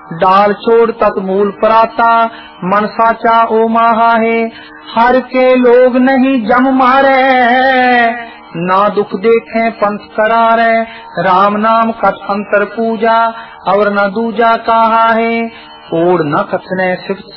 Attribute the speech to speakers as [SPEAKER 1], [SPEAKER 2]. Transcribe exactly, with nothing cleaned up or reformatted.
[SPEAKER 1] डाल छोड़ तत मूल पराता, मन साचा ओ माहा है। हर के लोग नहीं जम मारे, ना दुख देखें पंथ करारे। राम नाम कथ अंतर पूजा, और न दूजा कहा है। ओढ़ न कथने सिर्फ